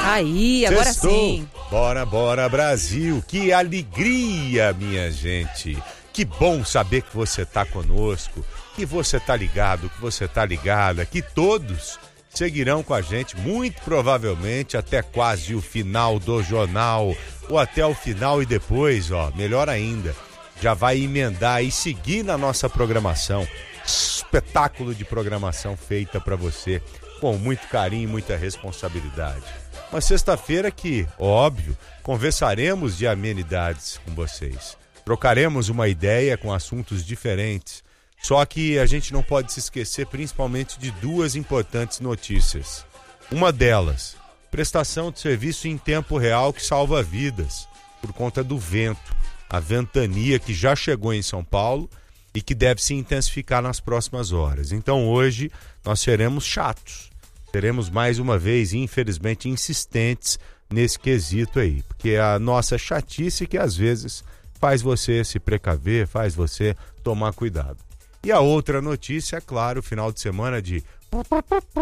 Aí, agora Sextou. sim. Bora, bora, Brasil. Que alegria, minha gente. Que bom saber que você tá conosco, que você tá ligado, que você tá ligada, que todos seguirão com a gente, muito provavelmente até quase o final do jornal, ou até o final e depois, melhor ainda, já vai emendar e seguir na nossa programação. Espetáculo de programação feita para você, com muito carinho e muita responsabilidade. Uma sexta-feira que, óbvio, conversaremos de amenidades com vocês. Trocaremos uma ideia com assuntos diferentes. Só que a gente não pode se esquecer principalmente de duas importantes notícias. Uma delas, prestação de serviço em tempo real que salva vidas por conta do vento. A ventania que já chegou em São Paulo e que deve se intensificar nas próximas horas. Então hoje nós seremos chatos. Seremos mais uma vez, infelizmente, insistentes nesse quesito aí. Porque é a nossa chatice que às vezes faz você se precaver, faz você tomar cuidado. E a outra notícia, é claro, final de semana de